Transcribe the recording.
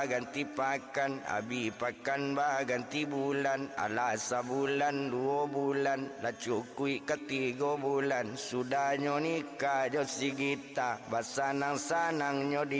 ba ganti pakan, abi pakan ba ganti bulan, ala sabulan 2 bulan, lah cukui ke 3 bulan, sudahnya nikah jo si kita, basanang-sanangnya di